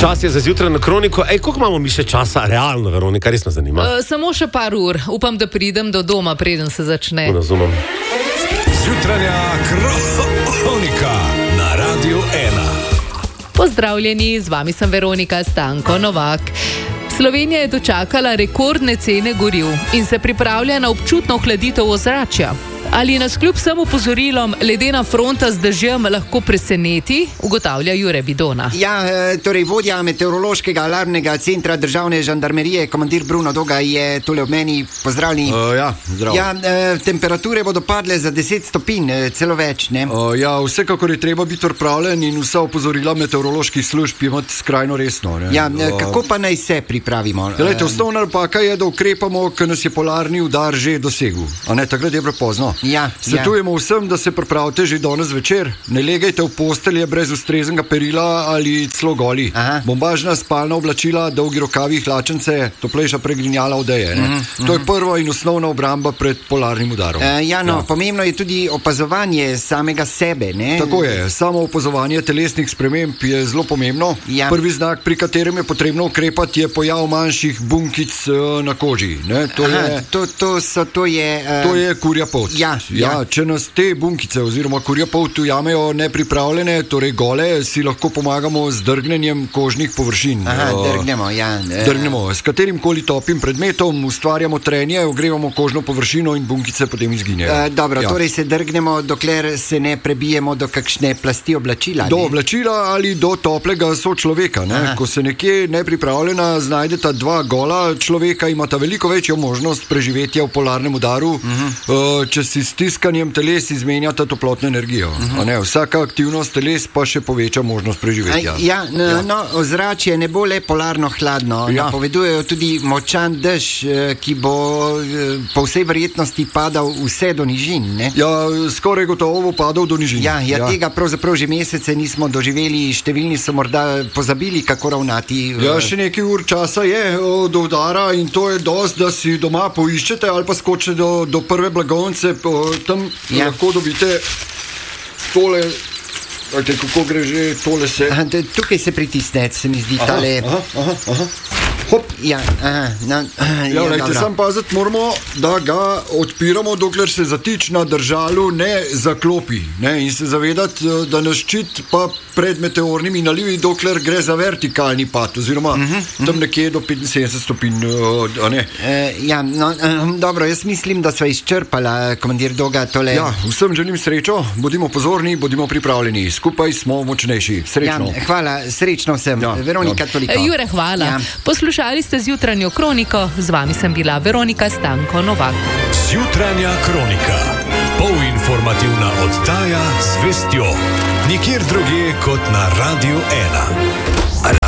Čas je za zjutraj na kroniko. Koliko imamo mi še časa? Realno, Veronika, res me zanima. Samo še par ur. Upam, da pridem do doma, preden se začne. Razumem. Zjutranja kronika na Radiu 1. Pozdravljeni, z vami sem Veronika Stanko Novak. Slovenija je dočakala rekordne cene goriv in se pripravlja na občutno ohladitev ozračja. Ali nas kljub vsem opozorilom ledena fronta z dežjem lahko preseneti, ugotavlja Jure Bidona. Torej vodja meteorološkega alarmnega centra državne žandarmerije, komandir Bruno Doga, je tule ob meni. Pozdravljeni. Zdravo. Temperature bodo padle za 10 stopinj, celo več, ne? Vsekakor je treba biti pripravljen in vsa opozorila meteoroloških služb imati skrajno resno. Kako pa naj se pripravimo? Osnovna napaka je, da ukrepamo, ker nas je polarni udar že dosegel. Takrat je prepozno. Svetujemo vsem, da se pripravite že danes večer. Ne legajte v postelje brez ustreznega perila ali celo goli. Bombažna spalna oblačila, dolgi rokavi, hlačence, toplejša pregrinjala odeje. To je prva in osnovna obramba pred polarnim udarom. Pomembno je tudi opazovanje samega sebe, ne? Tako je, samo opazovanje telesnih sprememb je zelo pomembno. Prvi znak, pri katerem je potrebno ukrepati, je pojav manjših bunkic na koži. To je kurja pot. Če nas te bunkice oziroma kurja pot ujamejo nepripravljene, torej gole, si lahko pomagamo z drgnenjem kožnih površin. Drgnemo. S katerim koli topim predmetom ustvarjamo trenje, ogrevamo kožno površino in bunkice potem izginejo. Torej se drgnemo, dokler se ne prebijemo do kakšne plasti oblačila. Do oblačila ali do toplega sočloveka. Ko se nekje nepripravljena znajdeta dva gola človeka, imata veliko večjo možnost preživetja v polarnem udaru, če si s stiskanjem teles izmenjata toplotno energijo. Vsaka aktivnost teles pa še poveča možnost preživetja. Ozračje ne bo le polarno hladno. Napovedujejo tudi močan dež, ki bo po vsej verjetnosti padal vse do nižin, ne? Skoraj gotovo bo padal do nižin. Tega pravzaprav že mesece nismo doživeli, številni so morda pozabili, kako ravnati. Še nekaj ur časa je do udara in to je dost, da si doma poiščete ali pa skočite do prve blagovnice. Tam lahko dobite tole, kako gre že, tole se... Tukaj se pritisne, se mi zdi tale... Hop. Sam paziti moramo, da ga odpiramo, dokler se zatič na držalu ne zaklopi. In se zavedati, da nas ščit pa pred meteornimi nalivi, dokler gre za vertikalni pad, oziroma tam nekje do 75 stopinj. Dobro, jaz mislim, da sva izčrpala, komandir Doga, tole... Vsem želim srečo, bodimo pozorni, bodimo pripravljeni. Skupaj smo močnejši. Srečno. Hvala, srečno vsem. Veronika, toliko. Jure, hvala. Poslušali ste Zjutranjo kroniko, z vami sem bila Veronika Stanko Novak. Zjutranja kronika. Polinformativna oddaja z vestjo. Nikjer drugje kot na Radiu 1.